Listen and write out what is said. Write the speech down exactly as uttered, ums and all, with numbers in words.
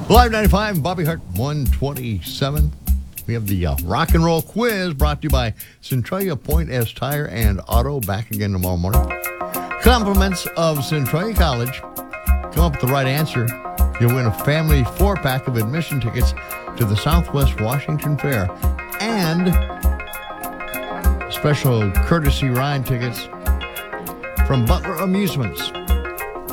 Live ninety-five, Bobby Hart, one twenty-seven. We have the uh, rock and roll quiz brought to you by Centralia Point S Tire and Auto. Back again tomorrow morning. Compliments of Centralia College. Come up with the right answer. You'll win a family four-pack of admission tickets to the Southwest Washington Fair and special courtesy ride tickets from Butler Amusements.